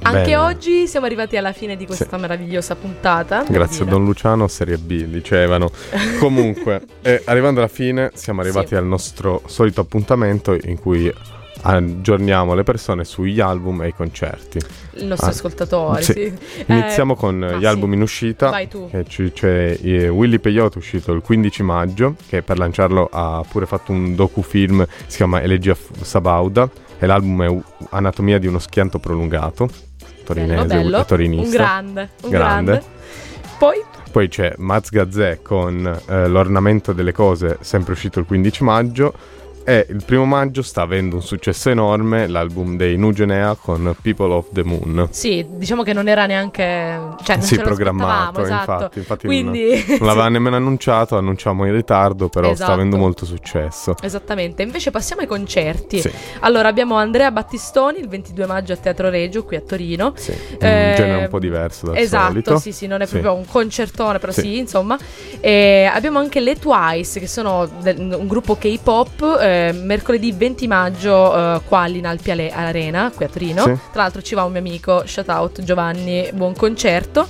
Anche Bene. oggi siamo arrivati alla fine di questa meravigliosa puntata. Grazie a Don Luciano, Serie B, dicevano. Comunque, arrivando alla fine, siamo arrivati al nostro solito appuntamento in cui aggiorniamo le persone sugli album e i concerti. Il nostro ascoltatore, sì. Iniziamo con gli album in uscita. Vai tu. C'è Willy Peyote, uscito il 15 maggio, che per lanciarlo ha pure fatto un docufilm, si chiama Elegia Sabauda, e l'album è Anatomia di uno schianto prolungato, torinese, bello. torinista. Un grande. Poi c'è Maz Gazzè con L'ornamento delle cose, sempre uscito il 15 maggio. E il 1 maggio sta avendo un successo enorme l'album dei Nugenea con People of the Moon. Sì, diciamo che non era neanche, cioè non ce lo programmato, aspettavamo, infatti quindi non l'aveva nemmeno annunciato, annunciamo in ritardo, però esatto. sta avendo molto successo. Esattamente. Invece passiamo ai concerti. Sì. Allora abbiamo Andrea Battistoni il 22 maggio a Teatro Regio qui a Torino. Sì, un genere un po' diverso dal solito. Esatto, sì, non è proprio un concertone, però sì, insomma. Abbiamo anche le Twice, che sono un gruppo K-pop, mercoledì 20 maggio qua all'Inalpi Arena, qui a Torino. Sì. Tra l'altro ci va un mio amico, shout out Giovanni, buon concerto.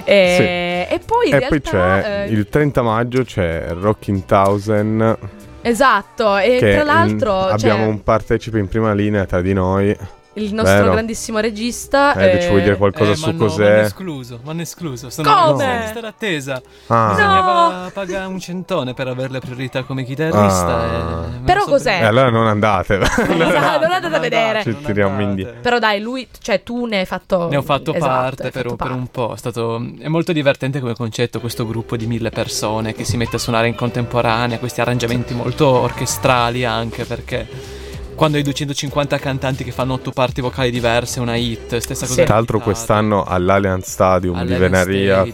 E poi in realtà, poi c'è il 30 maggio c'è Rockin' Thousand. Esatto, e che tra l'altro abbiamo un partecipe in prima linea tra di noi. Il nostro grandissimo regista. Ci vuoi dire qualcosa su cos'è? M'hanno escluso. Come? Di stare attesa. Ah. Bisognava pagare un centone per avere le priorità come chitarrista. Però cos'è? Allora non andate. Non andate a vedere. Ci tiriamo indietro. Però dai, lui, cioè tu ne hai fatto. Ne ho fatto parte per un po'. È molto divertente come concetto questo gruppo di 1000 persone che si mette a suonare in contemporanea, questi arrangiamenti molto orchestrali anche, perché quando hai 250 cantanti che fanno 8 parti vocali diverse, una hit, stessa cosa. Tra l'altro quest'anno all'Allianz Stadium di Venaria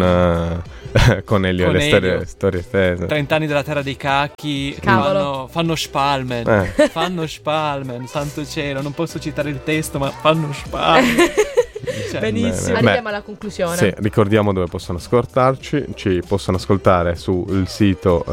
con Elio e le storie stese. 30 anni della terra dei cacchi. Fanno Spalmen. Fanno Spalmen, santo cielo, non posso citare il testo, ma fanno Spalmen. Benissimo, arriviamo alla conclusione. Sì, ricordiamo dove possono ascoltarci. Ci possono ascoltare sul sito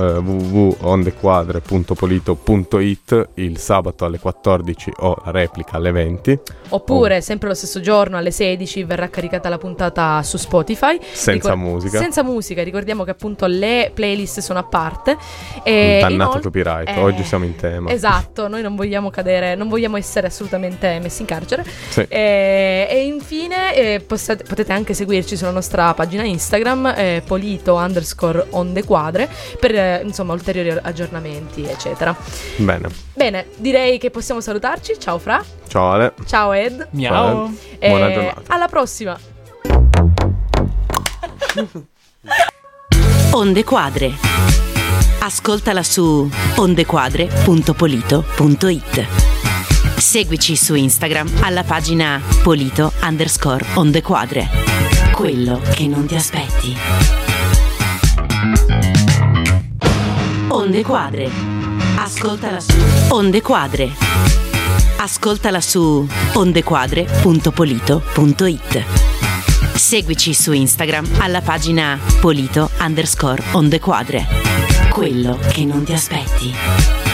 www.ondequadre.polito.it il sabato alle 14 o la replica alle 20. Oppure sempre lo stesso giorno alle 16 verrà caricata la puntata su Spotify. Senza musica. Ricordiamo che appunto le playlist sono a parte. Dannato copyright, oggi siamo in tema. Esatto, noi non vogliamo cadere, non vogliamo essere assolutamente messi in carcere. Sì. E infine potete anche seguirci sulla nostra pagina Instagram polito_ondequadre per insomma ulteriori aggiornamenti eccetera. Bene, direi che possiamo salutarci. Ciao Fra. Ciao Ale. Ciao Ed. Miau. Buona giornata. Alla prossima. Onde Quadre. Ascoltala su ondequadre.polito.it. Seguici su Instagram alla pagina polito_ondequadre. Quello che non ti aspetti. Onde Quadre. Ascoltala su Onde Quadre. Ascoltala su ondequadre.polito.it. Seguici su Instagram alla pagina polito_ondequadre. Quello che non ti aspetti.